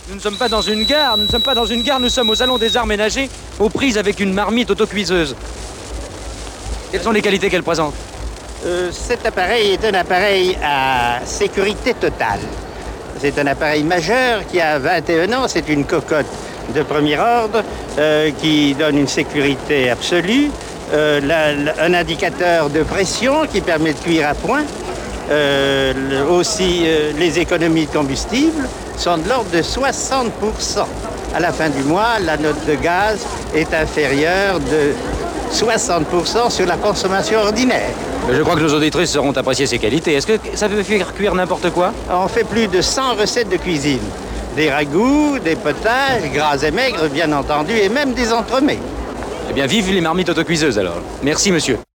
Nous ne sommes pas dans une gare, nous sommes au salon des arts ménagers, aux prises avec une marmite autocuiseuse. Quelles sont les qualités qu'elle présente? Cet appareil est un appareil à sécurité totale. C'est un appareil majeur qui a 21 ans, c'est une cocotte de premier ordre qui donne une sécurité absolue, un indicateur de pression qui permet de cuire à point, aussi les économies de combustible sont de l'ordre de 60%. À la fin du mois, la note de gaz est inférieure de 60% sur la consommation ordinaire. Je crois que nos auditrices sauront apprécier ses qualités. Est-ce que ça peut faire cuire n'importe quoi? On fait plus de 100 recettes de cuisine. Des ragoûts, des potages, gras et maigres bien entendu, et même des entremets. Eh bien, vive les marmites autocuiseuses alors. Merci monsieur.